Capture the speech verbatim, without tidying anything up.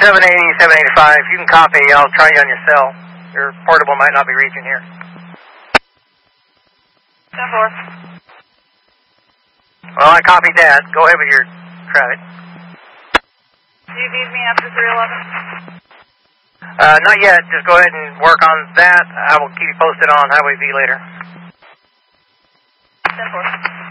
seven eighty, seven eighty-five, if you can copy, I'll try you on your cell. Your portable might not be reaching here. ten four. Well, I copied that. Go ahead with your traffic. Do you need me after three eleven? Uh, not yet. Just go ahead and work on that. I will keep you posted on Highway V later. ten four.